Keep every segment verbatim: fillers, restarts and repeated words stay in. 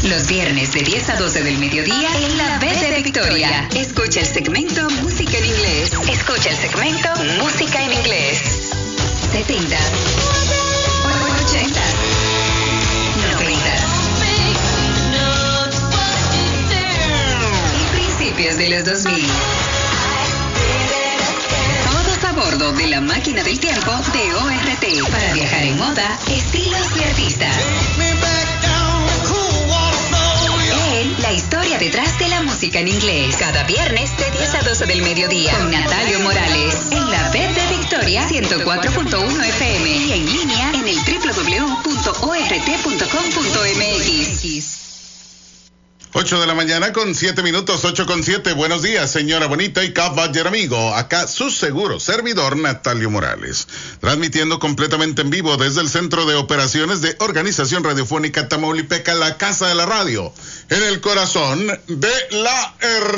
Los viernes de diez a doce del mediodía en la B de Victoria. Escucha el segmento Música en Inglés. Escucha el segmento Música en Inglés. setenta, ochenta, noventa. Y principios de los dos mil. Todos a bordo de la máquina del tiempo de O R T para viajar en moda, estilos y artistas. Él, la historia detrás de la música en inglés. Cada viernes de diez a doce del mediodía con Natalio Morales en la B de Victoria ciento cuatro punto uno F M y en línea en el doble u doble u doble u punto o r t punto com punto m x. ocho de la mañana con siete minutos, ocho con siete. Buenos días, señora bonita y caballero amigo. Acá su seguro servidor, Natalio Morales. Transmitiendo completamente en vivo desde el Centro de Operaciones de Organización Radiofónica Tamaulipeca, la Casa de la Radio, en el corazón de la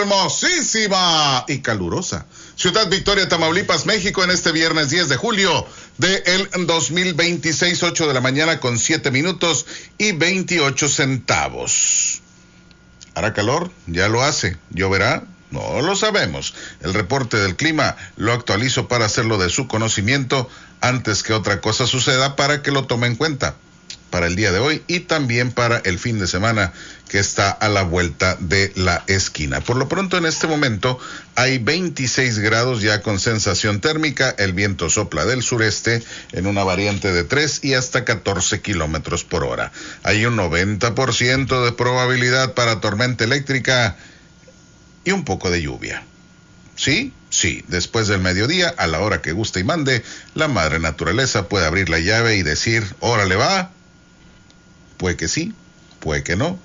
hermosísima y calurosa Ciudad Victoria, Tamaulipas, México, en este viernes diez de julio del dos mil veintiséis, ocho de la mañana con siete minutos y veintiocho centavos. ¿Hará calor? Ya lo hace. ¿Lloverá? No lo sabemos. El reporte del clima lo actualizo para hacerlo de su conocimiento antes que otra cosa suceda, para que lo tome en cuenta para el día de hoy y también para el fin de semana que está a la vuelta de la esquina. Por lo pronto, en este momento hay veintiséis grados ya con sensación térmica. El viento sopla del sureste en una variante de tres y hasta catorce kilómetros por hora. Hay un noventa por ciento de probabilidad para tormenta eléctrica y un poco de lluvia. ¿Sí? Sí. Después del mediodía, a la hora que guste y mande, la madre naturaleza puede abrir la llave y decir, órale va. Puede que sí, puede que no.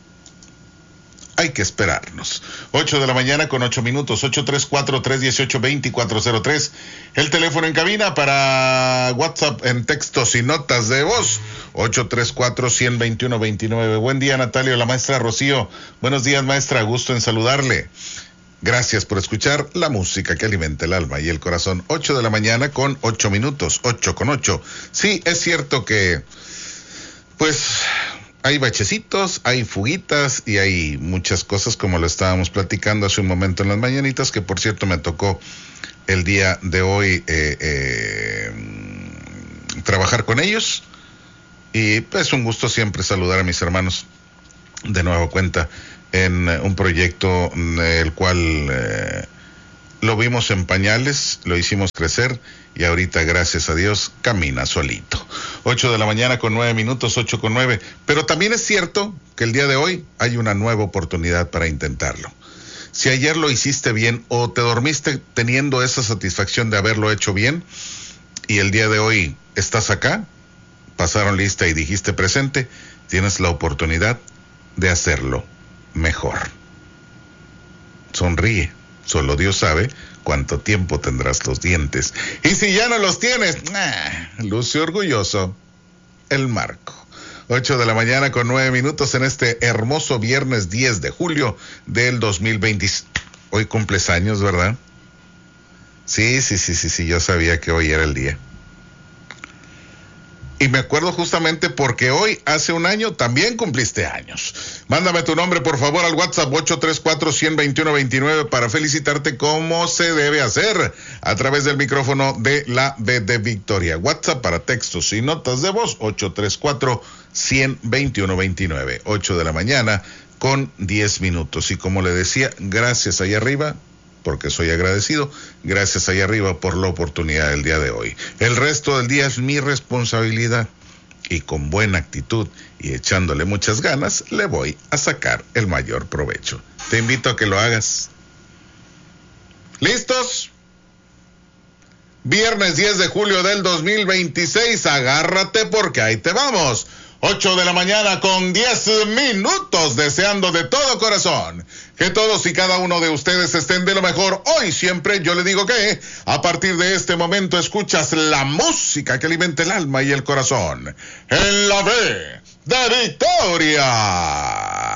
Hay que esperarnos. ocho de la mañana con ocho minutos, ocho tres cuatro, tres uno ocho, dos cuatro cero tres. El teléfono en cabina para WhatsApp en textos y notas de voz, ocho tres cuatro, uno cero dos uno, dos nueve. Buen día, Natalio, la maestra Rocío. Buenos días, maestra, gusto en saludarle. Gracias por escuchar la música que alimenta el alma y el corazón. ocho de la mañana con ocho minutos, ocho con ocho. Sí, es cierto que, pues, hay bachecitos, hay fuguitas y hay muchas cosas, como lo estábamos platicando hace un momento en las mañanitas, que por cierto me tocó el día de hoy eh, eh, trabajar con ellos. Y pues un gusto siempre saludar a mis hermanos de nueva cuenta en un proyecto el cual eh, lo vimos en pañales, lo hicimos crecer y ahorita, gracias a Dios, camina solito. ocho de la mañana con nueve minutos, ocho con nueve. Pero también es cierto que el día de hoy hay una nueva oportunidad para intentarlo. Si ayer lo hiciste bien o te dormiste teniendo esa satisfacción de haberlo hecho bien y el día de hoy estás acá, pasaron lista y dijiste presente, tienes la oportunidad de hacerlo mejor. Sonríe. Solo Dios sabe cuánto tiempo tendrás los dientes. Y si ya no los tienes, nah, luce orgulloso el marco. ocho de la mañana con nueve minutos en este hermoso viernes diez de julio del dos mil veinte. Hoy cumples años, ¿verdad? Sí, sí, sí, sí, sí, yo sabía que hoy era el día. Y me acuerdo justamente porque hoy, hace un año, también cumpliste años. Mándame tu nombre, por favor, al WhatsApp ocho tres cuatro, uno cero dos uno, dos nueve para felicitarte como se debe hacer a través del micrófono de la B de Victoria. WhatsApp para textos y notas de voz, ocho tres cuatro, uno cero dos uno, dos nueve. ocho de la mañana con diez minutos. Y como le decía, gracias allá arriba, porque soy agradecido, gracias allá arriba por la oportunidad del día de hoy. El resto del día es mi responsabilidad y con buena actitud y echándole muchas ganas le voy a sacar el mayor provecho. Te invito a que lo hagas. ¿Listos? Viernes diez de julio del dos mil veintiséis, agárrate porque ahí te vamos. ocho de la mañana con diez minutos, deseando de todo corazón que todos y cada uno de ustedes estén de lo mejor. Hoy siempre yo le digo que a partir de este momento escuchas la música que alimenta el alma y el corazón en la B de Victoria.